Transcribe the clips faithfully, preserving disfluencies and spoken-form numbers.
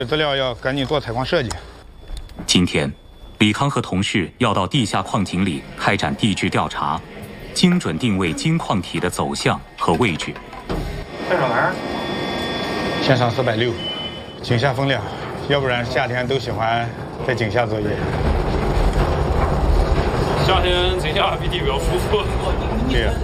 资料要赶紧做采矿设计。 今天，李康和同事要到地下矿井里开展地质调查，精准定位金矿体的走向和位置。 多少玩？先上四百六，井下风亮，要不然夏天都喜欢在井下作业。 夏天井下比地表舒服。 对呀。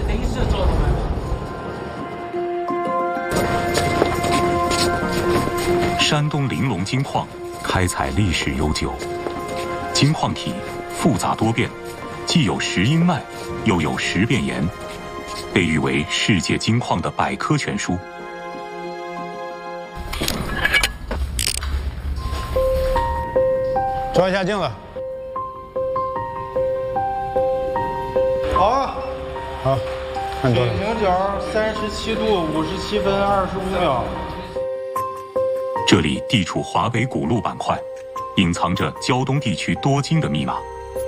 山东临龙金矿开采历史悠久，金矿体复杂多变，既有石英脉，又有石变岩，被誉为世界金矿的百科全书。 照一下镜子。 好啊， 好，看多少？ 水平角三十七度五十七分二十五秒。 这里地处华北古路板块，隐藏着胶东地区多金的密码。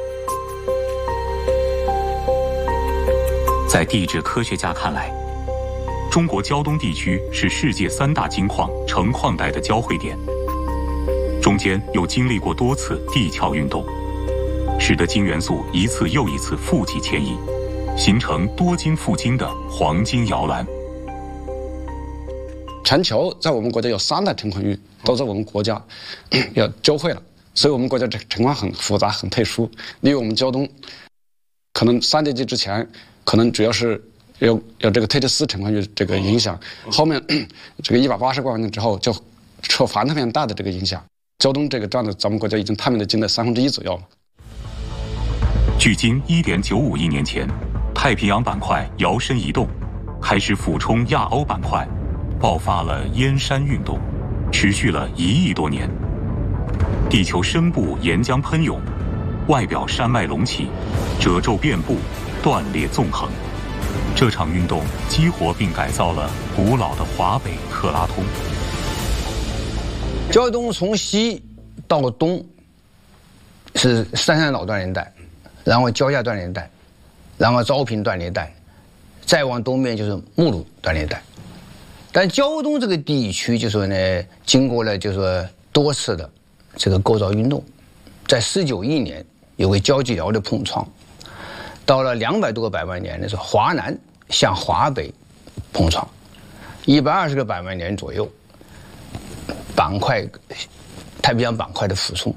在地质科学家看来，中国胶东地区是世界三大金矿成矿带的交汇点，中间又经历过多次地壳运动，使得金元素一次又一次富集迁移，形成多金富金的黄金摇篮。 全球在我们国家有三大成矿域都在我们国家要交汇了，所以我们国家这情况很复杂很特殊。例如我们胶东，可能三叠纪之前可能主要是有有这个特提斯成矿域这个影响，后面这个一百八十万年之后就受环太平洋大的这个影响，胶东这个占了咱们国家已经探明的金的三分之一左右了。 距今一点九五亿年前，太平洋板块摇身一动，开始俯冲亚欧板块。爆发了燕山运动，持续了一亿多年。地球深部岩浆喷涌，外表山脉隆起，褶皱遍布，断裂纵横。这场运动激活并改造了古老的华北特拉通。 胶东从西到东是三山老断裂带，然后交界断裂带，然后昭平断裂带，再往东面就是目鲁断裂带。但胶东这个地区就说呢，经过了就说多次的这个构造运动，在十九亿年有个交际辽的碰撞，到了两百多个百万年的时候，华南向华北碰撞，一百二十个百万年左右，板块太平洋板块的俯冲。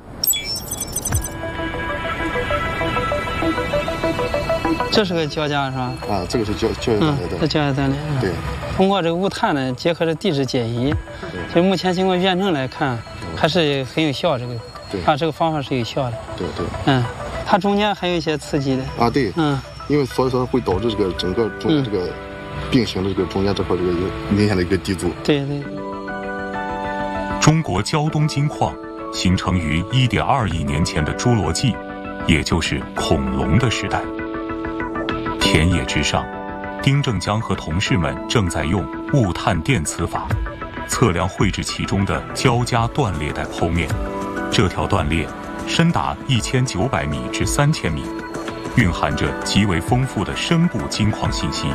这是个交界是吧？ 啊，这个是交交界断裂带。 这交界断裂。 对。 通过这个雾探呢，结合着地质解析，所以目前经过验证来看，还是很有效。这个，啊，这个方法是有效的。 对对。 嗯，它中间还有一些刺激的。 啊，对。 嗯。 因为所以说会导致这个整个中间这个并行的这个中间这块这个有明显的一个地阻。 对对。 中国胶东金矿形成于一点二亿年前的侏罗纪，也就是恐龙的时代。田野之上，丁正江和同事们正在用雾探电磁法测量绘制其中的交加断裂带剖面。这条断裂深达一千九百米至三千米，蕴含着极为丰富的深部金矿信息。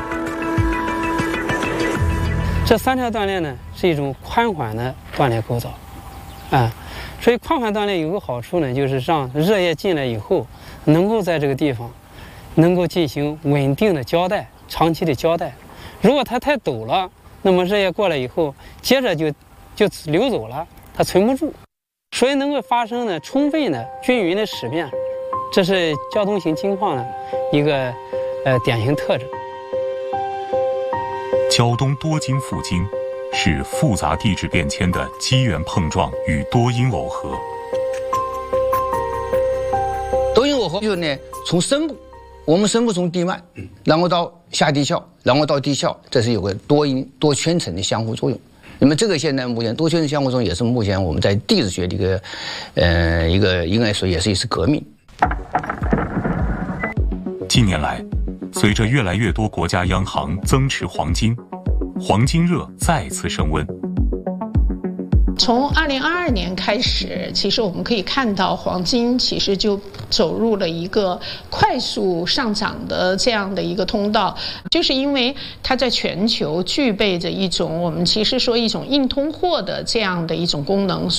这三条断裂呢，是一种宽缓的断裂构造，啊，所以宽缓断裂有个好处呢，就是让热液进来以后，能够在这个地方能够进行稳定的交代，长期的交代。如果它太陡了，那么热液过来以后，接着就就流走了，它存不住，所以能够发生呢充分的均匀的始变，这是胶东型金矿的一个呃典型特征。 胶东多金富金是复杂地质变迁的机缘碰撞与多因耦合。 多因耦合就是呢，从深部。我们深部从地脉，然后到下地壳，然后到地壳，这是有个多因多圈层的相互作用。那么这个现在目前多圈层相互作用也是目前我们在地质学的一个，呃，一个应该说也是一次革命。 近年来，随着越来越多国家央行增持黄金，黄金热再次升温。 从二零二二年开始，其实我们可以看到黄金其实就走入了一个快速上涨的这样的一个通道，就是因为它在全球具备着一种我们其实说一种硬通货的这样的一种功能。